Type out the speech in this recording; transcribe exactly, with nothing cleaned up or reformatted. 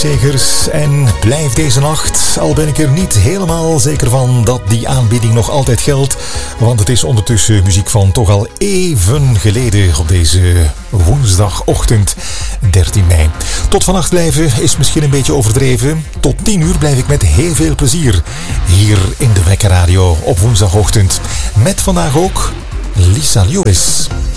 Segers en Blijf deze nacht. Al ben ik er niet helemaal zeker van dat die aanbieding nog altijd geldt. Want het is ondertussen muziek van toch al even geleden op deze woensdagochtend dertien mei. Tot vannacht blijven is misschien een beetje overdreven. Tot tien uur blijf ik met heel veel plezier hier in de Wekker Radio op woensdagochtend. Met vandaag ook Lisa Lewis.